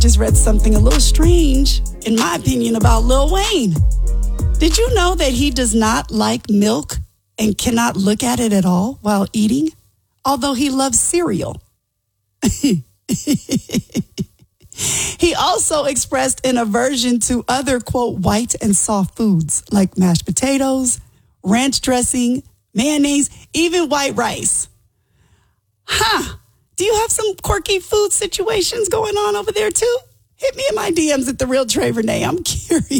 just read something a little strange, in my opinion, about Lil Wayne. Did you know that he does not like milk and cannot look at it at all while eating, although he loves cereal? He also expressed an aversion to other, quote, white and soft foods like mashed potatoes, ranch dressing, mayonnaise, even white rice. Do you have some quirky food situations going on over there too? Hit me in my DMs at The Real Trey Renee. I'm curious.